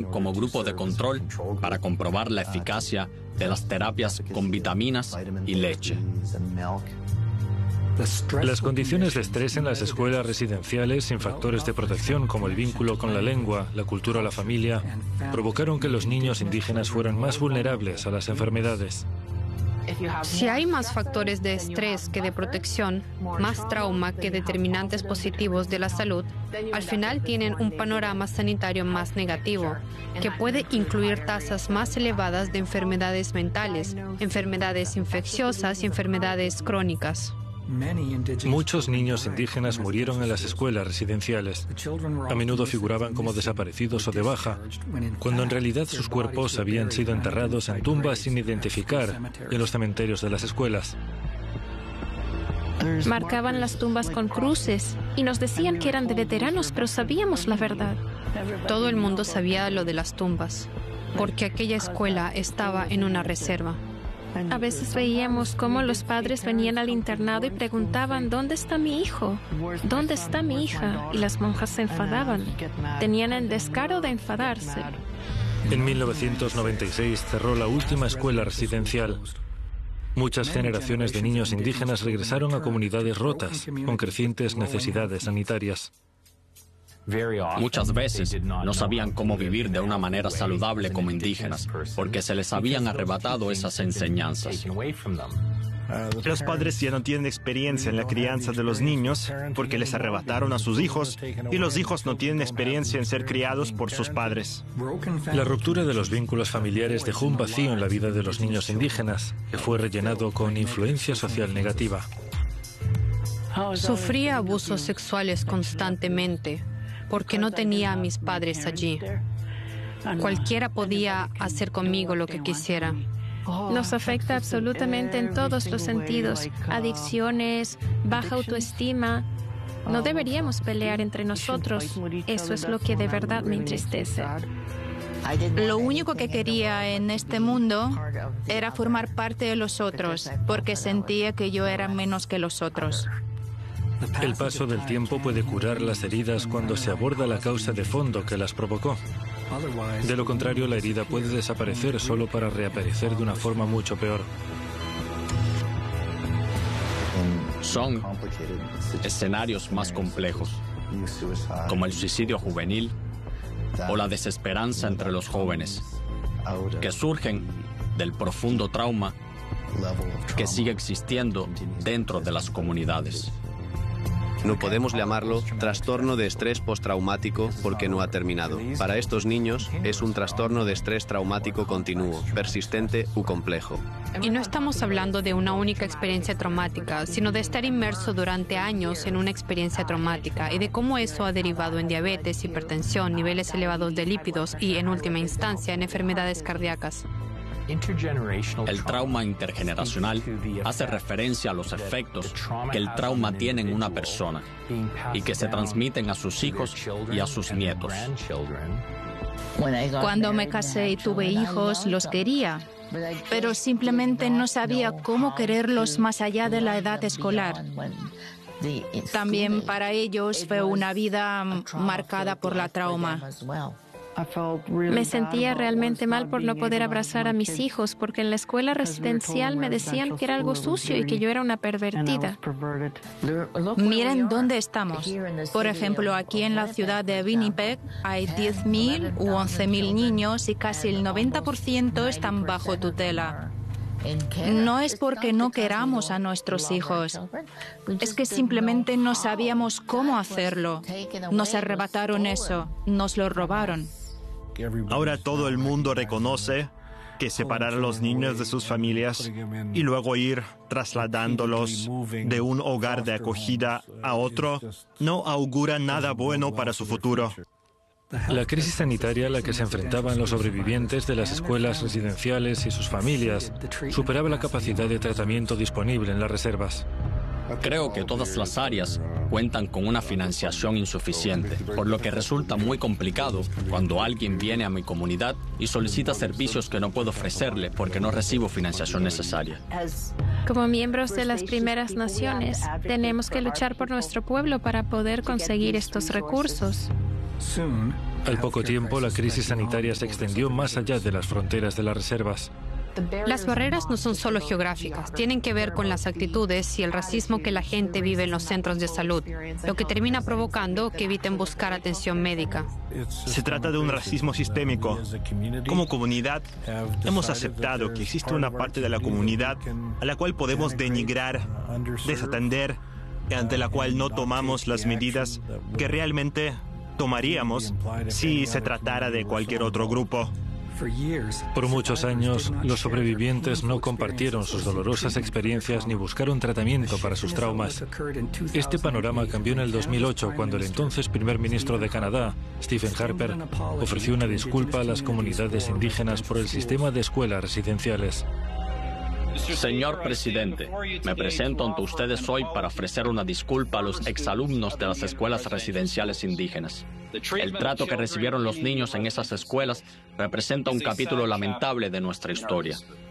como grupo de control para comprobar la eficacia de las terapias con vitaminas y leche. Las condiciones de estrés en las escuelas residenciales, sin factores de protección como el vínculo con la lengua, la cultura o la familia, provocaron que los niños indígenas fueran más vulnerables a las enfermedades. Si hay más factores de estrés que de protección, más trauma que determinantes positivos de la salud, al final tienen un panorama sanitario más negativo, que puede incluir tasas más elevadas de enfermedades mentales, enfermedades infecciosas y enfermedades crónicas. Muchos niños indígenas murieron en las escuelas residenciales. A menudo figuraban como desaparecidos o de baja, cuando en realidad sus cuerpos habían sido enterrados en tumbas sin identificar en los cementerios de las escuelas. Marcaban las tumbas con cruces y nos decían que eran de veteranos, pero sabíamos la verdad. Todo el mundo sabía lo de las tumbas, porque aquella escuela estaba en una reserva. A veces veíamos cómo los padres venían al internado y preguntaban, ¿dónde está mi hijo? ¿Dónde está mi hija? Y las monjas se enfadaban. Tenían el descaro de enfadarse. En 1996 cerró la última escuela residencial. Muchas generaciones de niños indígenas regresaron a comunidades rotas, con crecientes necesidades sanitarias. Muchas veces no sabían cómo vivir de una manera saludable como indígenas, porque se les habían arrebatado esas enseñanzas. Los padres ya no tienen experiencia en la crianza de los niños porque les arrebataron a sus hijos, y los hijos no tienen experiencia en ser criados por sus padres. La ruptura de los vínculos familiares dejó un vacío en la vida de los niños indígenas, que fue rellenado con influencia social negativa. Sufría abusos sexuales constantemente, porque no tenía a mis padres allí. Cualquiera podía hacer conmigo lo que quisiera. Nos afecta absolutamente en todos los sentidos. Adicciones, baja autoestima. No deberíamos pelear entre nosotros. Eso es lo que de verdad me entristece. Lo único que quería en este mundo era formar parte de los otros, porque sentía que yo era menos que los otros. El paso del tiempo puede curar las heridas cuando se aborda la causa de fondo que las provocó. De lo contrario, la herida puede desaparecer solo para reaparecer de una forma mucho peor. Son escenarios más complejos, como el suicidio juvenil o la desesperanza entre los jóvenes, que surgen del profundo trauma que sigue existiendo dentro de las comunidades. No podemos llamarlo trastorno de estrés postraumático porque no ha terminado. Para estos niños es un trastorno de estrés traumático continuo, persistente u complejo. Y no estamos hablando de una única experiencia traumática, sino de estar inmerso durante años en una experiencia traumática y de cómo eso ha derivado en diabetes, hipertensión, niveles elevados de lípidos y, en última instancia, en enfermedades cardíacas. El trauma intergeneracional hace referencia a los efectos que el trauma tiene en una persona y que se transmiten a sus hijos y a sus nietos. Cuando me casé y tuve hijos, los quería, pero simplemente no sabía cómo quererlos más allá de la edad escolar. También para ellos fue una vida marcada por la trauma. Me sentía realmente mal por no poder abrazar a mis hijos, porque en la escuela residencial me decían que era algo sucio y que yo era una pervertida. Miren dónde estamos. Por ejemplo, aquí en la ciudad de Winnipeg hay 10.000 u 11.000 niños y casi el 90% están bajo tutela. No es porque no queramos a nuestros hijos, es que simplemente no sabíamos cómo hacerlo. Nos arrebataron eso, nos lo robaron. Ahora todo el mundo reconoce que separar a los niños de sus familias y luego ir trasladándolos de un hogar de acogida a otro no augura nada bueno para su futuro. La crisis sanitaria a la que se enfrentaban los sobrevivientes de las escuelas residenciales y sus familias superaba la capacidad de tratamiento disponible en las reservas. Creo que todas las áreas cuentan con una financiación insuficiente, por lo que resulta muy complicado cuando alguien viene a mi comunidad y solicita servicios que no puedo ofrecerle porque no recibo financiación necesaria. Como miembros de las primeras naciones, tenemos que luchar por nuestro pueblo para poder conseguir estos recursos. Al poco tiempo, la crisis sanitaria se extendió más allá de las fronteras de las reservas. Las barreras no son solo geográficas, tienen que ver con las actitudes y el racismo que la gente vive en los centros de salud, lo que termina provocando que eviten buscar atención médica. Se trata de un racismo sistémico. Como comunidad, hemos aceptado que existe una parte de la comunidad a la cual podemos denigrar, desatender, y ante la cual no tomamos las medidas que realmente tomaríamos si se tratara de cualquier otro grupo. Por muchos años, los sobrevivientes no compartieron sus dolorosas experiencias ni buscaron tratamiento para sus traumas. Este panorama cambió en el 2008 cuando el entonces primer ministro de Canadá, Stephen Harper, ofreció una disculpa a las comunidades indígenas por el sistema de escuelas residenciales. Señor presidente, me presento ante ustedes hoy para ofrecer una disculpa a los exalumnos de las escuelas residenciales indígenas. El trato que recibieron los niños en esas escuelas representa un capítulo lamentable de nuestra historia.